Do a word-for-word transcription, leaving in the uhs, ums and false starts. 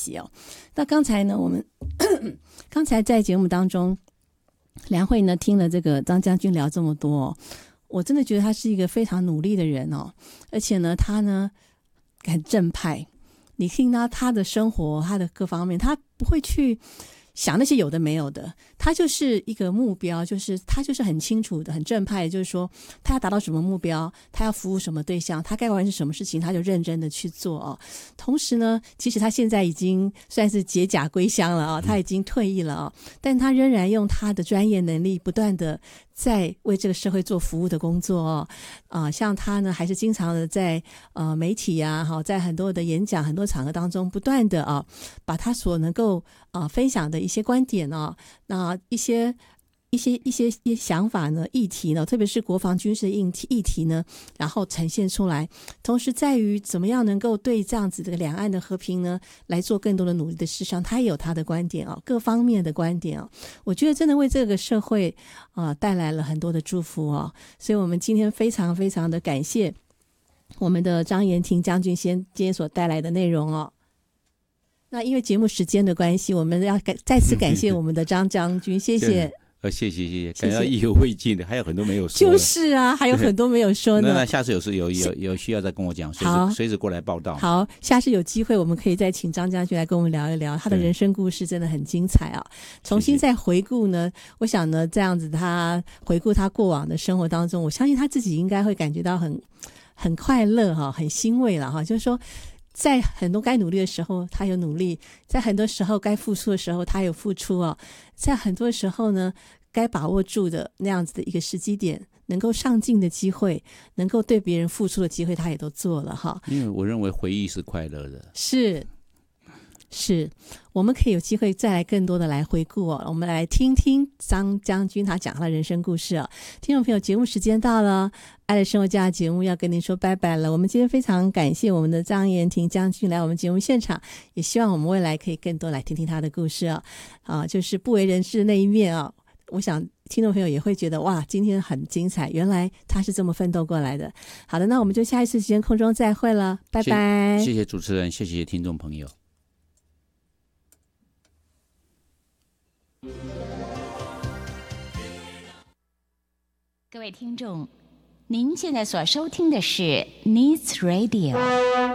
系哦。那刚才呢，我们刚才在节目当中，梁慧呢听了这个张将军聊这么多哦，我真的觉得他是一个非常努力的人哦，而且呢，他呢很正派。你听到他的生活，他的各方面，他不会去想那些有的没有的，他就是一个目标，就是他就是很清楚的很正派的，就是说他要达到什么目标，他要服务什么对象，他该完成什么事情，他就认真的去做哦。同时呢，其实他现在已经算是解甲归乡了啊、哦，他已经退役了啊、哦，但他仍然用他的专业能力不断的在为这个社会做服务的工作哦。啊、呃，像他呢还是经常的在呃媒体啊，好，在很多的演讲很多场合当中不断的啊，把他所能够啊、呃、分享的一些观点哦，那一些一些一些一些想法呢，议题呢，特别是国防军事议题议题呢，然后呈现出来。同时在于怎么样能够对这样子这个两岸的和平呢，来做更多的努力的事上，他也有他的观点哦，各方面的观点哦。我觉得真的为这个社会啊、呃、带来了很多的祝福哦。所以我们今天非常非常的感谢我们的张延廷将军先今天所带来的内容哦。那因为节目时间的关系，我们要感再次感谢我们的张将军，谢谢。 呃，谢谢谢谢，感到意犹未尽的，还有很多没有说。 就是啊，还有很多没有说呢。 那那下次有事有有有需要再跟我讲，随时随时过来报道。 好，下次有机会我们可以再请张将军来跟我们聊一聊他的人生故事，真的很精彩啊！重新再回顾呢，我想呢，这样子他回顾他过往的生活当中，我相信他自己应该会感觉到很很快乐哈，很欣慰了哈，就是说。在很多该努力的时候他有努力，在很多时候该付出的时候他有付出哦，在很多时候呢该把握住的那样子的一个时机点，能够上进的机会，能够对别人付出的机会他也都做了哈。 因为我认为回忆是快乐的， 是是，我们可以有机会再来更多的来回顾哦，我们来听听张将军他讲他的人生故事哦。听众朋友，节目时间到了，爱的生活家的节目要跟您说拜拜了。我们今天非常感谢我们的张延廷将军来我们节目现场，也希望我们未来可以更多来听听他的故事哦。啊，就是不为人知的那一面哦。我想听众朋友也会觉得哇，今天很精彩，原来他是这么奋斗过来的。好的，那我们就下一次时间空中再会了，拜拜。 谢谢主持人，谢谢听众朋友。 各位听众，您现在所收听的是 Needs Radio